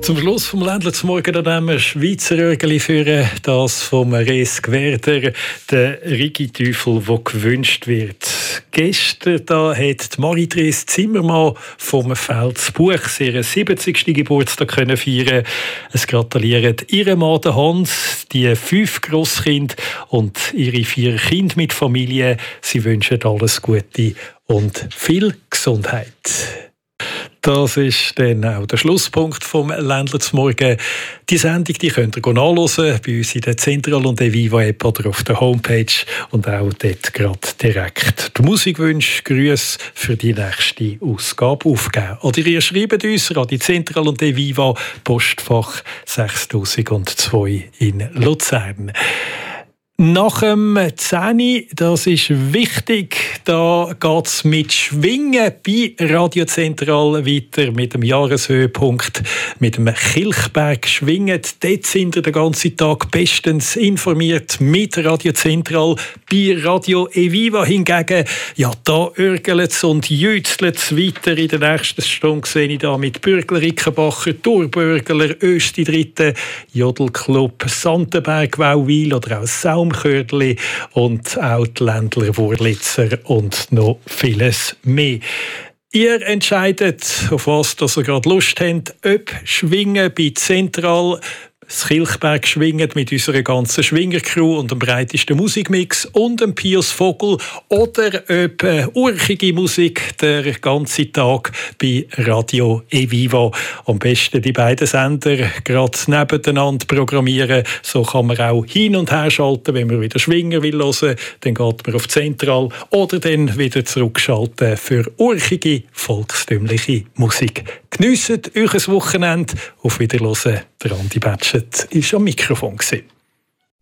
Zum Schluss vom Ländler zum Morgen nehmen wir Schweizer Örgeli führen, das vom Res Gwerder, der Rigi-Teufel, der gewünscht wird. Gestern da hat Marie-Therese Zimmermann vom Felsbuch ihren 70. Geburtstag können feiern. Es gratulieren ihre Mann Hans, die 5 Grosskinder und ihre 4 Kinder mit Familie. Sie wünschen alles Gute und viel Gesundheit. Das ist dann auch der Schlusspunkt vom Ländler zum Morgen. Die Sendung die könnt ihr nachhören bei uns in der Zentral- und der Viva-App oder auf der Homepage und auch dort gerade direkt die Musikwünsche, Grüße für die nächste Ausgabe aufgeben. Oder ihr schreibt uns an die Zentral- und der Viva, Postfach 6002 in Luzern. Nach dem 10, das ist wichtig, da geht es mit Schwingen bei Radio Zentral weiter mit dem Jahreshöhepunkt, mit dem Kilchberg Schwingen. Dort sind wir den ganzen Tag bestens informiert mit Radio Zentral. Bei Radio Eviva hingegen, ja, da örgelt es und jützelt es weiter. In der nächsten Stunde sehe ich da mit Bürgler Rickenbacher, Turbürgler, Östi Dritte, Jodelclub, Santenberg, Wauwil oder auch Saumkördli und auch die Ländler Wurlitzer und noch vieles mehr. Ihr entscheidet, auf was ihr gerade Lust habt, ob Schwingen bei Zentral, das Kilchberg schwingt mit unserer ganzen Schwingercrew und dem breitesten Musikmix und dem Pius Vogel oder ob urchige Musik der ganze Tag bei Radio Eviva. Am besten die beiden Sender gerade nebeneinander programmieren. So kann man auch hin und her schalten, wenn man wieder Schwinger will hören, dann geht man auf Zentral oder dann wieder zurückschalten für urchige, volkstümliche Musik. Geniesst euch ein Wochenende. Auf Wiederhören. Der Andi Batschet war am Mikrofon.